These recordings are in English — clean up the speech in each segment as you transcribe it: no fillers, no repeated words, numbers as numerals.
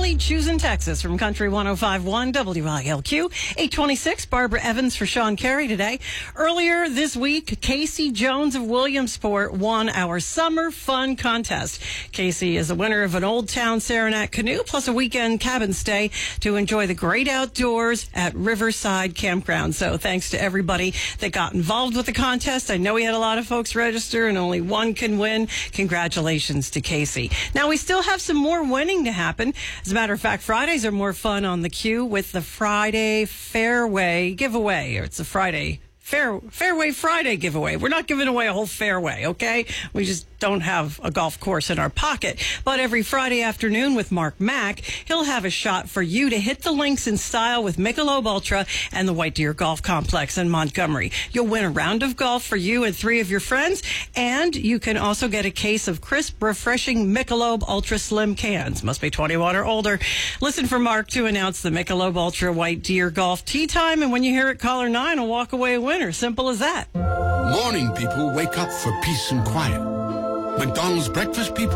Emily Chews in Texas from Country 105.1 WILQ. 826, Barbara Evans for Sean Carey today. Earlier this week, Casey Jones of Williamsport won our Summer Fun Contest. Casey is the winner of an Old Town Saranac canoe plus a weekend cabin stay to enjoy the great outdoors at Riverside Campground. So thanks to everybody that got involved with the contest. I know we had a lot of folks register and only one can win. Congratulations to Casey. Now, we still have some more winning to happen. As a matter of fact, Fridays are more fun on the queue with the Friday Fairway giveaway. It's a Friday Fairway Friday giveaway. We're not giving away a whole fairway, okay? We just don't have a golf course in our pocket. But every Friday afternoon with Mark Mack, he'll have a shot for you to hit the links in style with Michelob Ultra and the White Deer Golf Complex in Montgomery. You'll win a round of golf for you and 3 of your friends, and you can also get a case of crisp, refreshing Michelob Ultra Slim cans. Must be 21 or older. Listen for Mark to announce the Michelob Ultra White Deer Golf Tee Time, and when you hear it, caller 9 will walk away a winner. Simple as that. Morning people wake up for peace and quiet. McDonald's breakfast people,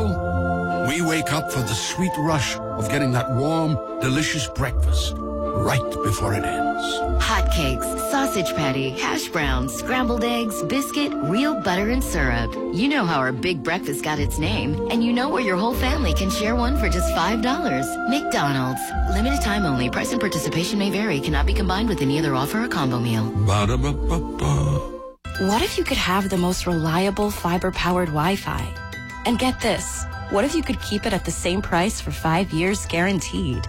we wake up for the sweet rush of getting that warm, delicious breakfast right before it ends. Hotcakes, sausage patty, hash browns, scrambled eggs, biscuit, real butter and syrup. You know how our big breakfast got its name, and you know where your whole family can share one for just $5. McDonald's. Limited time only. Price and participation may vary. Cannot be combined with any other offer or combo meal. Ba-da-ba-ba-ba. What if you could have the most reliable fiber-powered Wi-Fi? And get this, what if you could keep it at the same price for 5 years guaranteed?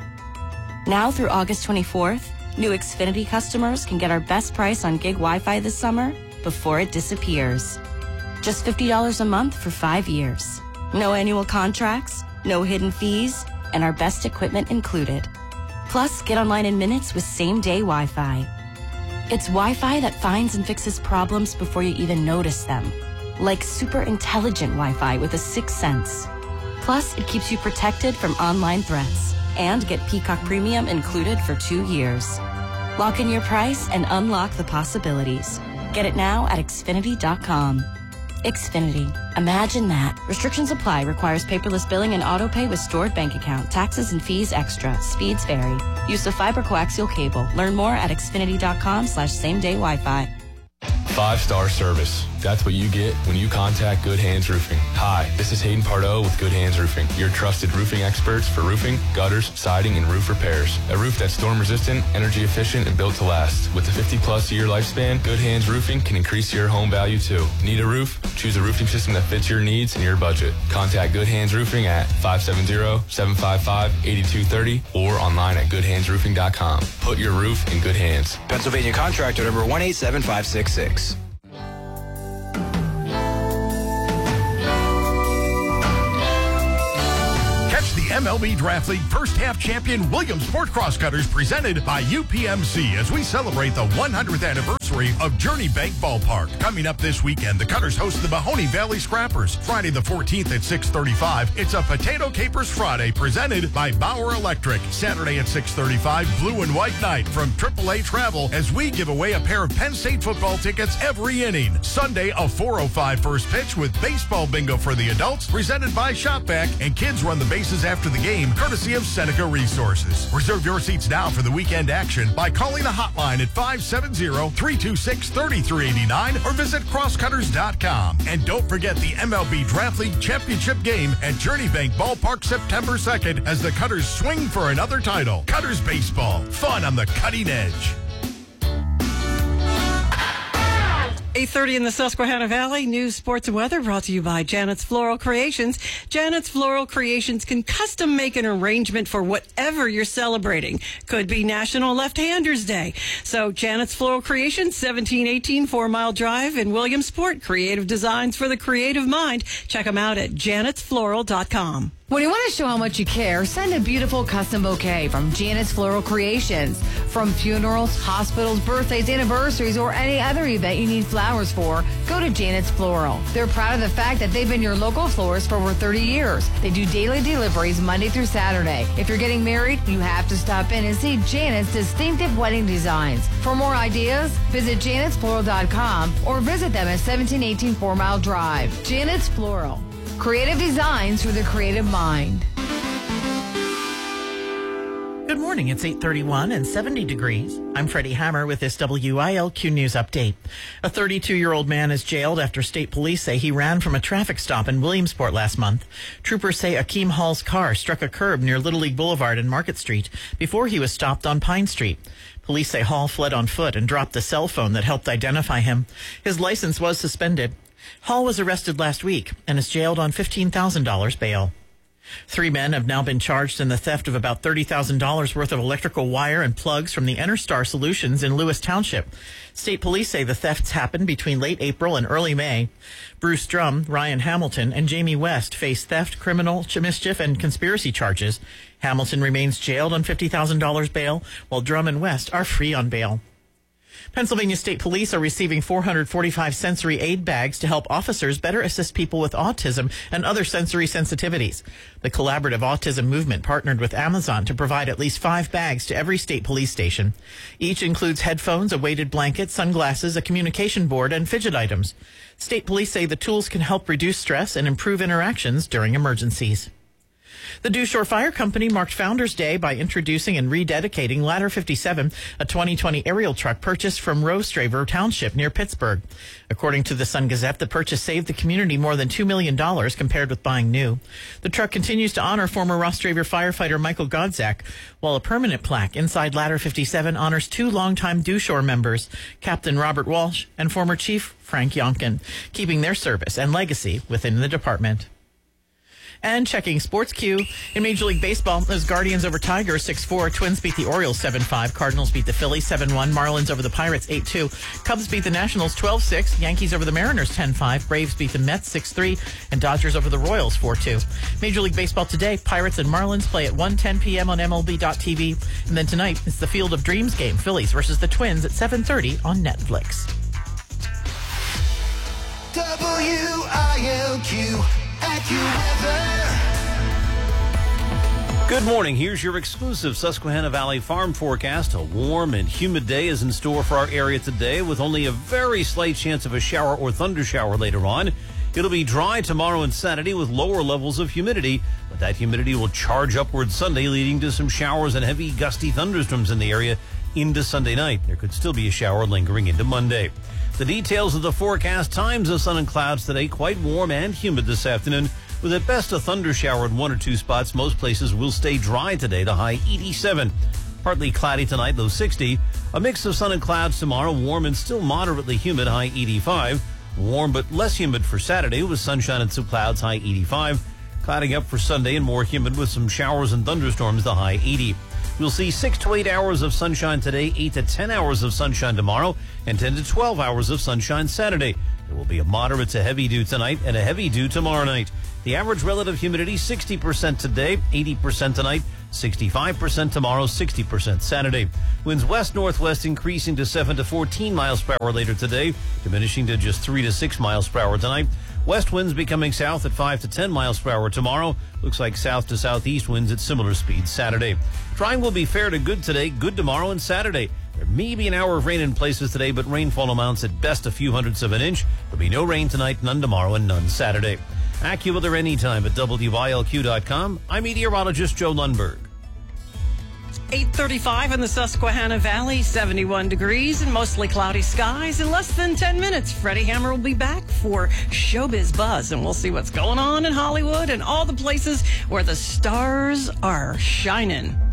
Now through August 24th, new Xfinity customers can get our best price on gig Wi-Fi this summer before it disappears. Just $50 a month for 5 years. No annual contracts, no hidden fees, and our best equipment included. Plus, get online in minutes with same-day Wi-Fi. It's Wi-Fi that finds and fixes problems before you even notice them. Like super intelligent Wi-Fi with a 6th sense. Plus, it keeps you protected from online threats. And get Peacock Premium included for 2 years. Lock in your price and unlock the possibilities. Get it now at Xfinity.com. Xfinity. Imagine that. Restrictions apply. Requires paperless billing and auto pay with stored bank account. Taxes and fees extra. Speeds vary. Use of fiber coaxial cable. Learn more at Xfinity.com/same-day Wi-Fi. 5-star service. That's what you get when you contact Good Hands Roofing. Hi, this is Hayden Pardo with Good Hands Roofing, your trusted roofing experts for roofing, gutters, siding, and roof repairs. A roof that's storm resistant, energy efficient, and built to last. With a 50-plus year lifespan, Good Hands Roofing can increase your home value too. Need a roof? Choose a roofing system that fits your needs and your budget. Contact Good Hands Roofing at 570-755-8230 or online at goodhandsroofing.com. Put your roof in good hands. Pennsylvania contractor number 187566. The MLB Draft League first half champion Williamsport Crosscutters presented by UPMC as we celebrate the 100th anniversary of Journey Bank Ballpark. Coming up this weekend, the Cutters host the Mahoney Valley Scrappers. Friday the 14th at 6:35, it's a Potato Capers Friday presented by Bauer Electric. Saturday at 6:35, Blue and White Night from AAA Travel as we give away a pair of Penn State football tickets every inning. Sunday, a 4:05 first pitch with baseball bingo for the adults presented by Shopback, and kids run the bases after the game, courtesy of Seneca Resources. Reserve your seats now for the weekend action by calling the hotline at 570-326-3389 or visit crosscutters.com. And don't forget the MLB Draft League Championship game at Journey Bank Ballpark September 2nd as the Cutters swing for another title. Cutters Baseball. Fun on the cutting edge. 8:30 in the Susquehanna Valley. News, sports, and weather brought to you by Janet's Floral Creations. Janet's Floral Creations can custom make an arrangement for whatever you're celebrating. Could be National Left-Handers Day. So Janet's Floral Creations, 1718 4 Mile Drive in Williamsport. Creative designs for the creative mind. Check them out at janetsfloral.com. When you want to show how much you care, send a beautiful custom bouquet from Janet's Floral Creations. From funerals, hospitals, birthdays, anniversaries, or any other event you need flowers for, go to Janet's Floral. They're proud of the fact that they've been your local florist for over 30 years. They do daily deliveries Monday through Saturday. If you're getting married, you have to stop in and see Janet's distinctive wedding designs. For more ideas, visit janetsfloral.com or visit them at 1718 4 Mile Drive. Janet's Floral. Creative designs for the creative mind. Good morning. It's 8:31 and 70 degrees. I'm Freddie Hammer with this WILQ News update. A 32-year-old man is jailed after state police say he ran from a traffic stop in Williamsport last month. Troopers say Akeem Hall's car struck a curb near Little League Boulevard and Market Street before he was stopped on Pine Street. Police say Hall fled on foot and dropped the cell phone that helped identify him. His license was suspended. Hall was arrested last week and is jailed on $15,000 bail. 3 men have now been charged in the theft of about $30,000 worth of electrical wire and plugs from the Interstar Solutions in Lewis Township. State police say the thefts happened between late April and early May. Bruce Drum, Ryan Hamilton, and Jamie West face theft, criminal mischief, and conspiracy charges. Hamilton remains jailed on $50,000 bail, while Drum and West are free on bail. Pennsylvania State Police are receiving 445 sensory aid bags to help officers better assist people with autism and other sensory sensitivities. The collaborative autism movement partnered with Amazon to provide at least 5 bags to every state police station. Each includes headphones, a weighted blanket, sunglasses, a communication board, and fidget items. State police say the tools can help reduce stress and improve interactions during emergencies. The Dewshore Fire Company marked Founders Day by introducing and rededicating Ladder 57, a 2020 aerial truck purchased from Rostraver Township near Pittsburgh. According to the Sun-Gazette, the purchase saved the community more than $2 million compared with buying new. The truck continues to honor former Rostraver firefighter Michael Godzak, while a permanent plaque inside Ladder 57 honors 2 longtime Dewshore members, Captain Robert Walsh and former Chief Frank Yonkin, keeping their service and legacy within the department. And checking Sports Q. In Major League Baseball, those Guardians over Tigers 6-4. Twins beat the Orioles 7-5. Cardinals beat the Phillies 7-1. Marlins over the Pirates 8-2. Cubs beat the Nationals 12-6. Yankees over the Mariners 10-5. Braves beat the Mets 6-3. And Dodgers over the Royals 4-2. Major League Baseball today, Pirates and Marlins play at 1:10 p.m. on MLB.tv. And then tonight, it's the Field of Dreams game, Phillies versus the Twins at 7:30 on Netflix. WILQ. Good morning. Here's your exclusive Susquehanna Valley farm forecast. A warm and humid day is in store for our area today, with only a very slight chance of a shower or thunder shower later on. It'll be dry tomorrow and Saturday with lower levels of humidity, but that humidity will charge upward Sunday, leading to some showers and heavy gusty thunderstorms in the area into Sunday night. There could still be a shower lingering into Monday. The details of the forecast: times of sun and clouds today, quite warm and humid this afternoon, with at best a thunder shower in 1 or 2 spots. Most places will stay dry today, the high 87. Partly cloudy tonight, low 60. A mix of sun and clouds tomorrow, warm and still moderately humid, high 85. Warm but less humid for Saturday with sunshine and some clouds, high 85. Clouding up for Sunday and more humid with some showers and thunderstorms, the high 80. We'll see 6 to 8 hours of sunshine today, 8 to 10 hours of sunshine tomorrow, and 10 to 12 hours of sunshine Saturday. There will be a moderate to heavy dew tonight and a heavy dew tomorrow night. The average relative humidity, 60% today, 80% tonight, 65% tomorrow, 60% Saturday. Winds west-northwest increasing to 7 to 14 miles per hour later today, diminishing to just 3 to 6 miles per hour tonight. West winds becoming south at 5 to 10 miles per hour tomorrow. Looks like south to southeast winds at similar speeds Saturday. Drying will be fair to good today, good tomorrow and Saturday. There may be an hour of rain in places today, but rainfall amounts at best a few hundredths of an inch. There'll be no rain tonight, none tomorrow, and none Saturday. AccuWeather anytime at WILQ.com. I'm meteorologist Joe Lundberg. 8:35 in the Susquehanna Valley, 71 degrees and mostly cloudy skies. In less than 10 minutes, Freddie Hammer will be back for Showbiz Buzz, and we'll see what's going on in Hollywood and all the places where the stars are shining.